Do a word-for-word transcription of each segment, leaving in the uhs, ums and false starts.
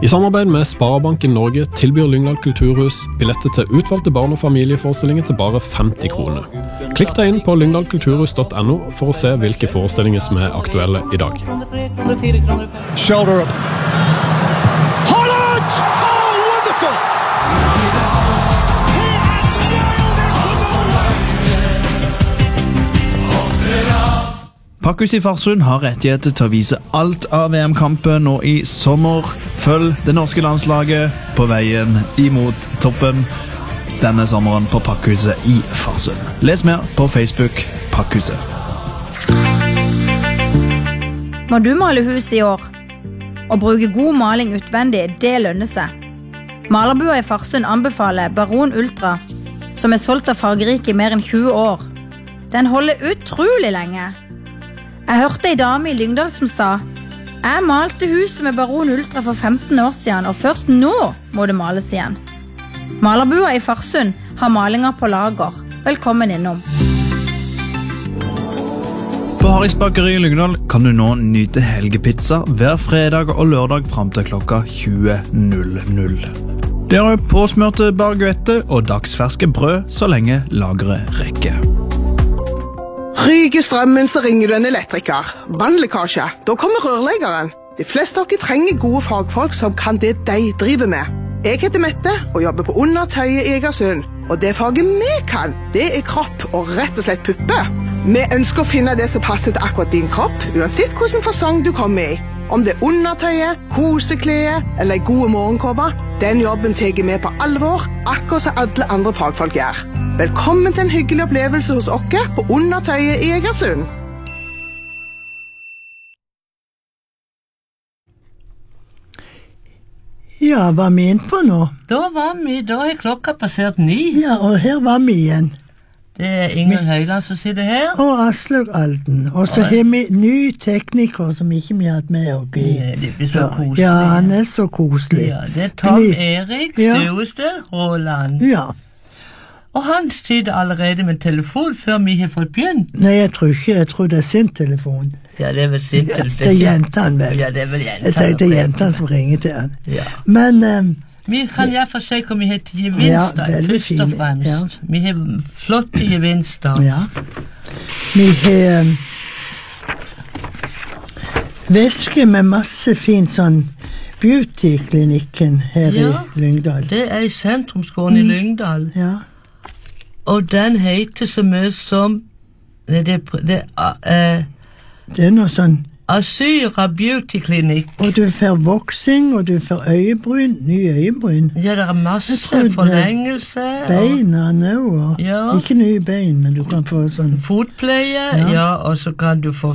I samarbeid med Sparebanken Norge tilbyr Lyngdal Kulturhus billetter til utvalgte barn- og familieforestillinger til bare femti kroner. Klikk deg inn på lyngdal kulturhus punktum no for å se hvilke forestillinger som er aktuelle i dag. Shoulder up. Holland! Oh, wonderful! Pakkhus i Farsund har rettigheter til å vise alt av V M-kampen nå i sommer. Følg det norske landslaget på veien imot toppen denne sommeren på Pakkhuset i Farsund. Les mer på Facebook Pakkhuset. Må du male hus i år? Å bruke god maling utvendig, det lønner seg. Malerbua i Farsund anbefaler Baron Ultra, som er solgt av Fargerike i mer enn tjue år. Den holder utrolig lenge. Jeg hørte en dame i Lyngdal som sa «Jeg malte huset med Baron Ultra for femten år siden, og først nå må det males igjen». Malerbua i Farsund har malinger på lager. Velkommen innom. På Harris Bakeri i Lyngdal kan du nå nyte helgepizza hver fredag og lørdag frem til klokka tjue null null. Det er påsmørte baguette og dagsferske brød så lenge lageret rekker. Ryker strømmen, så ringer du en elektriker. Vannlekkasje, da kommer rørleggeren. De fleste av dere trenger gode fagfolk som kan det de driver med. Jeg heter Mette og jobber på Undertøyet i Egersund. Og det faget vi kan, det er kropp og rett og slett puppe. Vi ønsker å finne det som passer til akkurat din kropp, uansett hvilken fasong du kommer i. Om det er undertøyet, kosekleet eller gode morgenkåper, den jobben tar vi på alvor, akkurat som alle andre fagfolk gjør. Velkommen til en hyggelig opplevelse hos oss på Undertøyet i Egersund. Ja, hva er vi inn på nå? Da var vi, da er klokka passert ni. Ja, og her var vi igjen. Det er Inger Høyland som sitter her. Og Aslak Alden. Og så har vi ny tekniker som ikke vi har hatt med oss i. Ja, det blir så koselig. Ja, han er så koselig. Ja, det er Tom Erik Støvested Råland. Ja. Og han sitter allerede med telefon før vi har fått begynt. Nei, jeg tror ikke, jeg tror det er sin telefon. Ja, det er vel sin telefon. Det er jentene vel. Ja, det er vel jentene. Jeg tenkte det er jentene som ringer til han. Ja. Men... Um, vi kan i hvert fall se hva vi har til gevinster, ja, først og fremst. Ja. Vi har flotte gevinster. Ja. Vi har um, væske med masse fint sånn beauty-klinikken her ja, i Lyngdal. Det er i sentrumsgården mm. i Lyngdal. Ja. Og den heter så mye som det, det, det, uh, det er noe sånn Asyra Beauty Clinic. Og du får voksing, og du får øyebryn, nye øyebryn. Ja, det er masse forlengelse. Beina nå, og ja. Ikke nye bein, men du kan få sånn fotpleie, ja, ja og så kan du få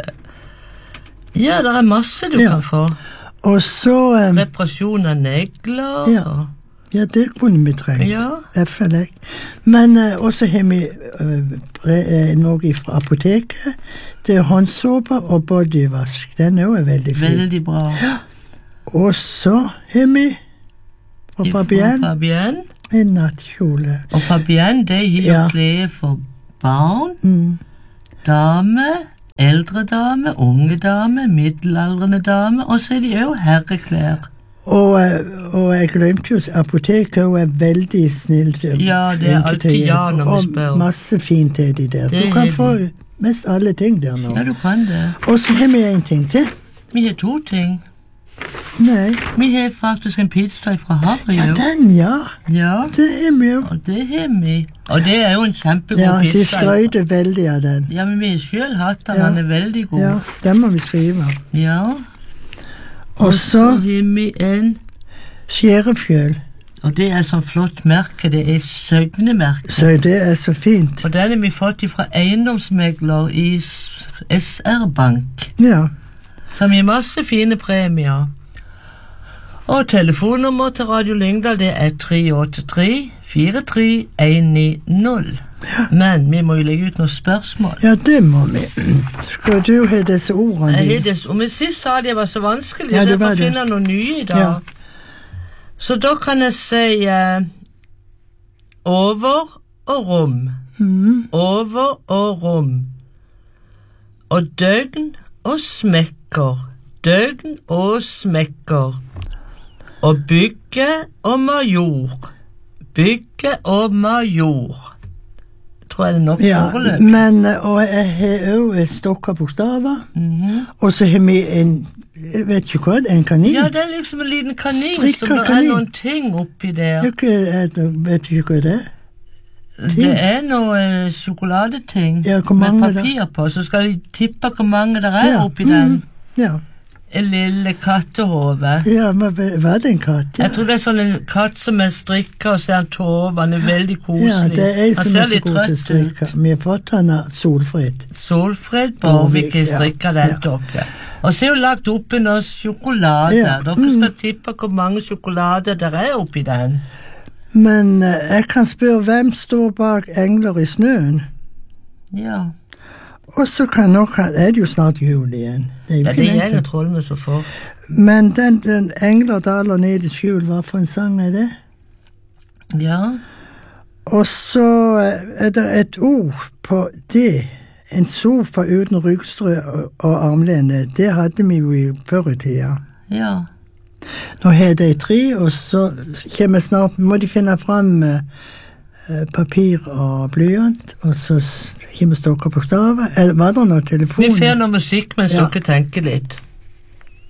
ja, det er masse du ja. Kan få. Og så um, reparasjon av negler. Ja. Ja, det kunne vi trenge. Ja. Jeg føler jeg. Men uh, også har vi uh, noe fra apoteket. Det er håndsåpe og bodyvask. Den er jo veldig fin. Veldig bra. Ja. Og så har vi fra Fabienne, Fabienne en nattkjole. Og Fabienne, det har ja. Klær for barn, mm. dame, eldre dame, unge dame, middelaldrende dame, og så er de jo herreklær. Og, og jeg glemte jo apoteket og er veldig snill til ja, det er alltid ja når vi spør. Og masse fint er de der. Det du kan få mest alle ting der nå. Ja, du kan det. Og så har vi en ting til. Vi har to ting. Nei. Vi har faktisk en pizza fra Harry. Ja, den, ja. Ja. Det har vi jo. Og det har vi. Og det er jo en kjempegod ja, pizza. Ja, de skrøyder veldig av den. Ja, men vi har selv hatt den. Ja. Den er veldig god. Ja, den må vi skrive. Ja. Og så har vi en skjærefjøl. Og det er sånn flott merke, det er søgnemerke. Så det er så fint. Og den har vi fått fra eiendomsmegler i S R-bank. Ja. Som gir masse fine premier. Og telefonnummer til Radio Lyngdal, det er tre åtte tre fire tre en ni null. Ja. Men vi må jo legge ut noen spørsmål. Ja, det må vi. Skal du ha disse ordene? Jeg har disse, og men sist sa de var så vanskelig, ja, det derfor var det. Finne noe nye i dag. Ja. Så da kan jeg si uh, over og rom. Mm. Over og rom. Og døgn og smekker. Døgn og smekker. Og bygge og major. Bygge og major. Tror jeg det er nok Ja, foreløp. men og jeg har også stokka bokstaver, Mhm. og så har vi en, jeg vet ikke hva det er, en kanin. Ja, det er liksom en liten kanin Strikka som det er kanin. noen ting oppi der. Jeg vet ikke hva det er. Det er noe eh, sjokoladeting Ja, hvor med mange da? papir på, så skal de tippe hvor mange der er Ja, oppi den. mm, ja. En lille kattehove. Ja, men var det en katt? Ja. Jeg tror det er sånn en katt som er strikket, og så er han tove, han er veldig koselig. Ja, det er jeg han som ser er så litt god til å trøtt strikke. ut. Vi har fått han av Solfrid. Solfred Borvik ja. strikket den Ja. til dere. Og så er jo lagt oppi noe sjokolade. Ja, Dere mm. skal tippe hvor mange sjokolader der er oppi den. Men eh, jeg kan spørre hvem står bak Engler i snøen? Ja, Og så kan nok ha- er det jo snart jul igjen. Det er jo ja ikke det lenge gjenger til. troll med så fort. Men den, den Engler daler ned i skjul, hva for en sang er det? Ja, Og så eh, er det et ord på det. En sofa uten ryggstrø og, og armlene. Det hadde vi jo i før i tida. ja. Nå har de tre, og så kommer snart, må de finne fram eh, papir og blyant, og så s- kommer stokker på stavet. Eh, Var det noe telefon? Vi får noe musikk mens Ja. dere tenker litt.